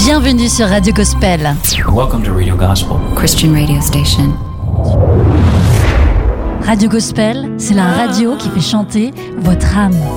Bienvenue sur Radio Gospel. Welcome to Radio Gospel. Christian radio station. Radio Gospel, c'est la radio qui fait chanter votre âme.